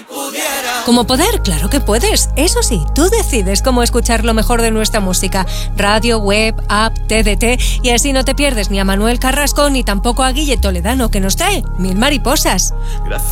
¿Cómo poder? Claro que puedes. Eso sí, tú decides cómo escuchar lo mejor de nuestra música. Radio, web, app, TDT. Y así no te pierdes ni a Manuel Carrasco ni tampoco a Guille Toledano, que nos trae 1000 mariposas. Gracias.